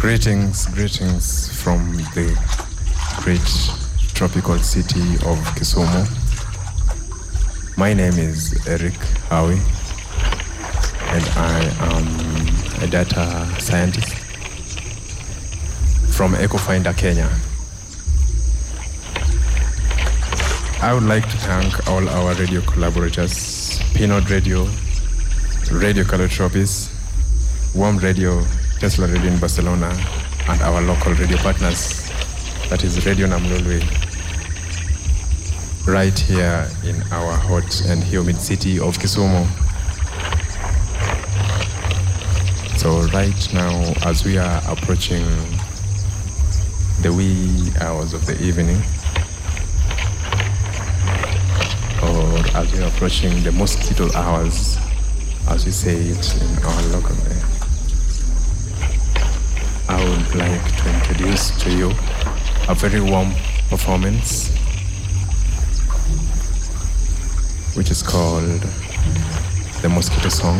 Greetings from the great tropical city of Kisumu. My name is Eric Howie, and I am a data scientist from EcoFinder, Kenya. I would like to thank all our radio collaborators, Pinod Radio, Radio Calotropis, Warm Radio, Tesla Radio in Barcelona, and our local radio partners, that is Radio Namlolwe, right here in our hot and humid city of Kisumu. So right now, as we are approaching the wee hours of the evening, or as we are approaching the mosquito hours, as we say it in our local way, I would like to introduce to you a very warm performance which is called the Mosquito Song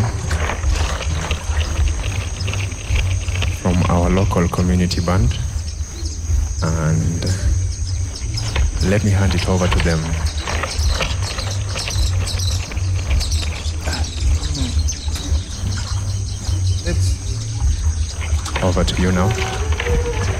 from our local community band, and let me hand it over to them. Over to you now.